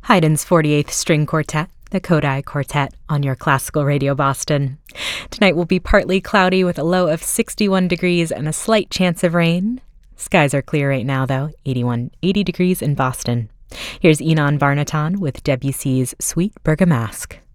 Haydn's 48th String Quartet, the Kodály Quartet, on your Classical Radio Boston. Tonight will be partly cloudy with a low of 61 degrees and a slight chance of rain. Skies are clear right now, though, 80 degrees in Boston. Here's Inon Varnatan with Debussy's Sweet Bergamasque.